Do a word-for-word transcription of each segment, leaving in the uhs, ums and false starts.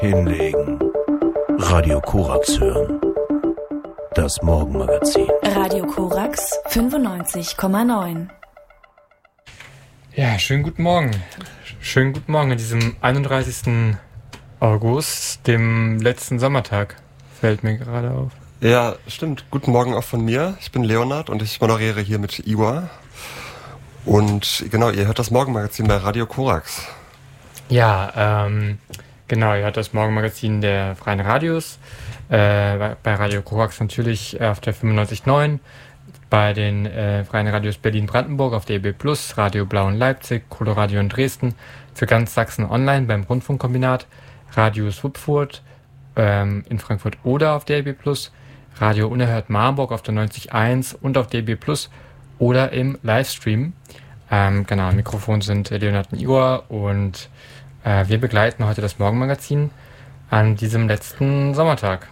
Hinlegen. Radio Korax hören. Das Morgenmagazin. Radio Korax fünfundneunzig Komma neun. Ja, schönen guten Morgen. Schönen guten Morgen an diesem einunddreißigsten August, dem letzten Sommertag. Fällt mir gerade auf. Ja, stimmt. Guten Morgen auch von mir. Ich bin Leonard und ich moderiere hier mit Igor. Und genau, ihr hört das Morgenmagazin bei Radio Korax. Ja, ähm, genau, ihr hört das Morgenmagazin der Freien Radios. Äh, bei Radio Korax natürlich auf der fünfundneunzig Komma neun. Bei den äh, Freien Radios Berlin-Brandenburg auf D A B plus, Radio Blau in Leipzig, Coloradio in Dresden, für ganz Sachsen online beim Rundfunkkombinat, Radio Swupfurt ähm, in Frankfurt oder auf D A B plus, Radio Unerhört Marburg auf der neunzig Komma eins und auf D A B plus oder im Livestream. Ähm, genau, am Mikrofon sind Leonard und Igor und äh, wir begleiten heute das Morgenmagazin an diesem letzten Sommertag.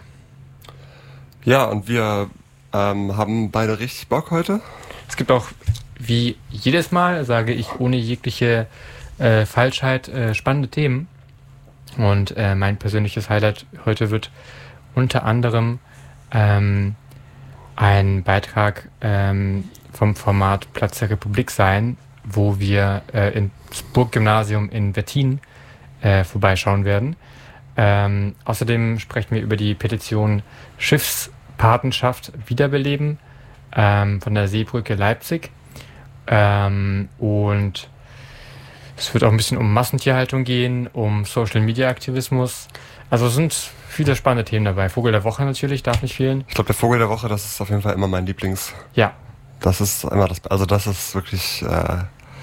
Ja, und wir ähm, haben beide richtig Bock heute. Es gibt auch, wie jedes Mal, sage ich ohne jegliche äh, Falschheit, äh, spannende Themen. Und äh, mein persönliches Highlight heute wird unter anderem ähm, ein Beitrag ähm, vom Format Platz der Republik sein, wo wir äh, ins Burggymnasium in Wettin äh, vorbeischauen werden. Ähm, außerdem sprechen wir über die Petition Schiffspatenschaft wiederbeleben ähm, von der Seebrücke Leipzig. Ähm, und es wird auch ein bisschen um Massentierhaltung gehen, um Social-Media-Aktivismus. Also es sind viele spannende Themen dabei. Vogel der Woche natürlich, darf nicht fehlen. Ich glaube, der Vogel der Woche, das ist auf jeden Fall immer mein Lieblings. Ja. Das ist immer das, also das ist wirklich äh,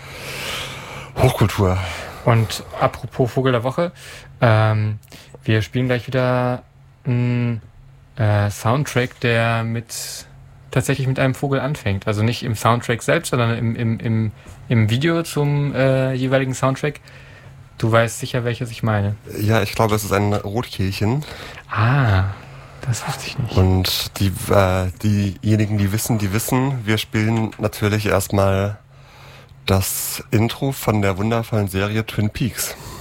Hochkultur. Und apropos Vogel der Woche, ähm, wir spielen gleich wieder einen äh, Soundtrack, der mit tatsächlich mit einem Vogel anfängt. Also nicht im Soundtrack selbst, sondern im, im, im, im Video zum äh, jeweiligen Soundtrack. Du weißt sicher, welches ich meine. Ja, ich glaube, es ist ein Rotkehlchen. Ah, das wusste ich nicht. Und die, äh, diejenigen, die wissen, die wissen, wir spielen natürlich erstmal das Intro von der wundervollen Serie Twin Peaks.